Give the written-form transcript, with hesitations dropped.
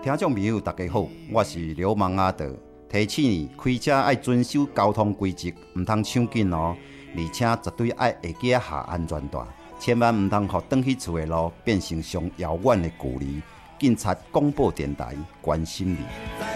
听众朋友，大家好，我是流氓阿德，提醒你开车要遵守交通规则，唔通抢紧哦，而且绝对要下记下安全带，千万唔通互转去厝的路变成上遥远的距离。警察广播电台关心你。